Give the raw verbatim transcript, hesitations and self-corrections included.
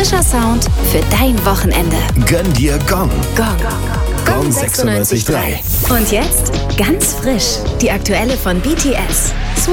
Frischer Sound für dein Wochenende. Gönn dir Gong. Gong. Gong sechsundneunzig Komma drei. Und jetzt ganz frisch, die aktuelle von B T S.